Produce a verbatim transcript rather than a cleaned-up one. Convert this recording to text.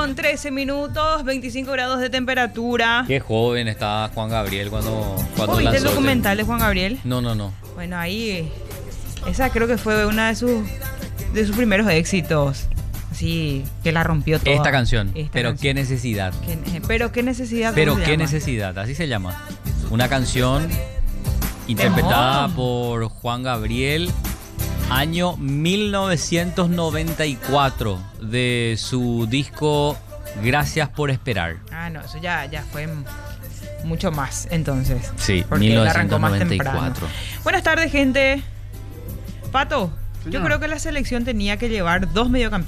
con trece minutos, veinticinco grados de temperatura. Qué joven estaba Juan Gabriel cuando, cuando ¿Vos viste el lanzó documental de Juan Gabriel? No, no, no. Bueno, ahí, esa creo que fue una de sus, de sus primeros éxitos. Así, que la rompió toda. Esta canción. Esta pero canción. qué necesidad. ¿Qué- pero qué necesidad. Pero ¿cómo se qué llama? necesidad. Así se llama. Una canción interpretada Temón. por Juan Gabriel, año mil novecientos noventa y cuatro, de su disco Gracias por Esperar. Ah, no, eso ya, ya fue m- mucho más, entonces. Sí, Porque él arrancó más mil novecientos noventa y temprano. cuatro. Buenas tardes, gente. Pato, yo Señor. creo que la selección tenía que llevar dos mediocampistas.